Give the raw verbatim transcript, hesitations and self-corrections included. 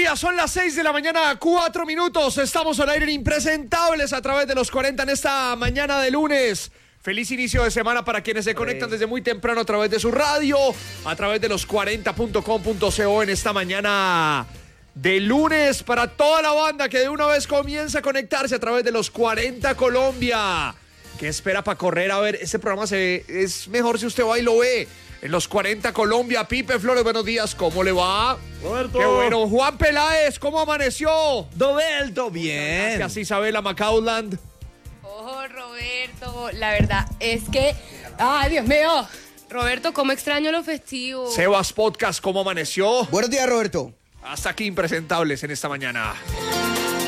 Colombia, son las seis de la mañana, cuatro minutos. Estamos al aire en Impresentables a través de los cuarenta en esta mañana de lunes. Feliz inicio de semana para quienes se conectan desde muy temprano a través de su radio, a través de los cuarenta punto com punto co en esta mañana de lunes. Para toda la banda que de una vez comienza a conectarse a través de los cuarenta Colombia. ¿Qué espera para correr? A ver, este programa se ve, es mejor si usted va y lo ve. En los cuarenta Colombia, Pipe Flores, buenos días, ¿cómo le va? Roberto. Qué bueno. Juan Peláez, ¿cómo amaneció? Roberto, bien. Gracias, Isabela Macaulland. Ojo, Roberto, la verdad es que... ¡Ay, Dios mío! Roberto, cómo extraño lo festivo. Sebas Podcast, ¿cómo amaneció? Buenos días, Roberto. Hasta aquí Impresentables en esta mañana.